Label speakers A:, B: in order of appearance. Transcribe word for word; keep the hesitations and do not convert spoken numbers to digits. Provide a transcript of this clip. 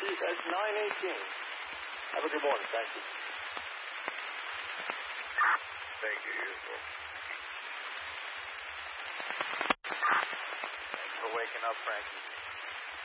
A: That's nine eighteen. Have a good morning. Thank you.
B: Thank you.
A: Thanks for waking up, Frankie.